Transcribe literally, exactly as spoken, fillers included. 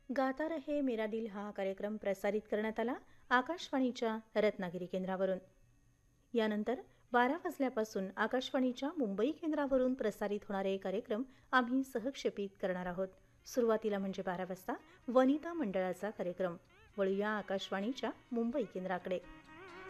गाता रहे मेरा दिल हा कार्यक्रम प्रसारित करण्यात आला आकाशवाणीच्या रत्नागिरी केंद्रावरून. यानंतर बारा वाजल्यापासून आकाशवाणीच्या मुंबई केंद्रावरून प्रसारित होणारे कार्यक्रम आम्ही सहक्षेपित करणार आहोत. सुरुवातीला म्हणजे बारा वाजता वनिता मंडळाचा कार्यक्रम. वळूया आकाशवाणीच्या मुंबई केंद्राकडे.